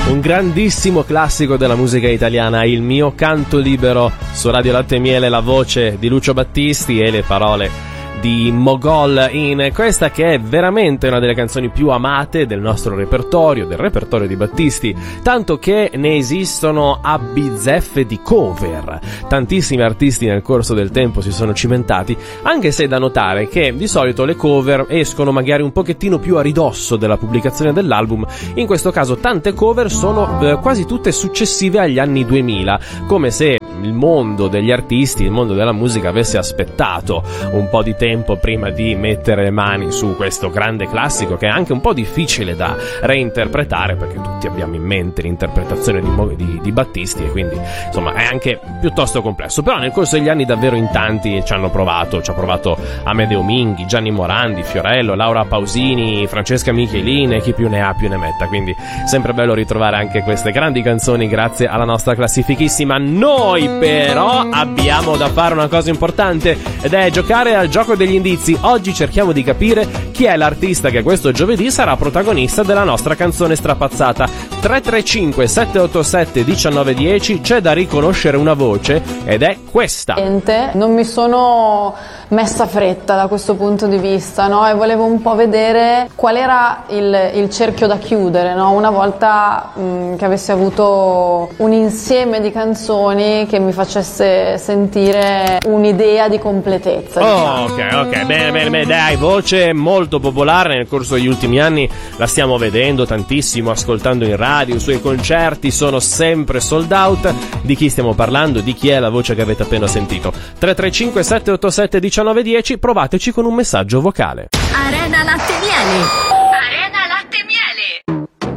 Un grandissimo classico della musica italiana, Il mio canto libero, su Radio Latte e Miele, la voce di Lucio Battisti e le parole di Mogol in questa che è veramente una delle canzoni più amate del nostro repertorio, del repertorio di Battisti, tanto che ne esistono a bizzeffe di cover. Tantissimi artisti nel corso del tempo si sono cimentati, anche se è da notare che di solito le cover escono magari un pochettino più a ridosso della pubblicazione dell'album. In questo caso tante cover sono quasi tutte successive agli anni 2000, come se il mondo degli artisti, il mondo della musica avesse aspettato un po' di tempo prima di mettere le mani su questo grande classico, che è anche un po' difficile da reinterpretare, perché tutti abbiamo in mente l'interpretazione di Battisti, e quindi insomma è anche piuttosto complesso. Però nel corso degli anni davvero in tanti ci ha provato Amedeo Minghi, Gianni Morandi, Fiorello, Laura Pausini, Francesca Michelin e chi più ne ha più ne metta, quindi sempre bello ritrovare anche queste grandi canzoni grazie alla nostra classifichissima. Noi però abbiamo da fare una cosa importante, ed è giocare al gioco degli indizi. Oggi cerchiamo di capire chi è l'artista che questo giovedì sarà protagonista della nostra canzone strapazzata. 335 787 1910, c'è da riconoscere una voce ed è questa. Non mi sono messa fretta da questo punto di vista, no? E volevo un po' vedere qual era il cerchio da chiudere, no? Una volta che avessi avuto un insieme di canzoni che mi facesse sentire un'idea di completezza. Oh, ok, bene, dai, voce molto popolare nel corso degli ultimi anni, la stiamo vedendo tantissimo, ascoltando in radio, i suoi concerti sono sempre sold out. Di chi stiamo parlando? Di chi è la voce che avete appena sentito? 335 787 1910, provateci con un messaggio vocale. Arena Latte e Miele.